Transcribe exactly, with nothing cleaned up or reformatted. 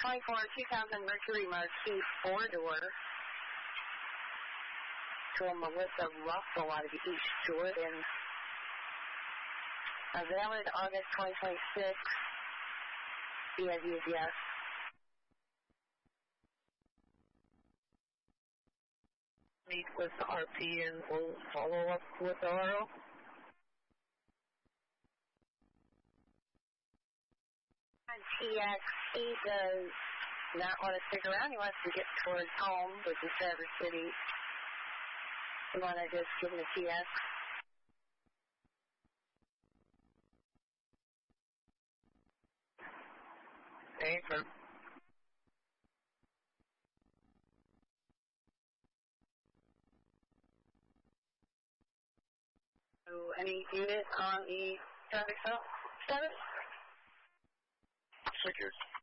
twenty-four two thousand Mercury Marquis four-door to a Melissa Russell out of East Jordan. A valid August twenty twenty-six. B I D is yes. Meet with the R P and we'll follow up with the R O. And T X, he does not want to stick around. He wants to get towards home, which is Traverse City. You want to just give him a T X? Anchor. So any unit on the traffic stop status? Figures.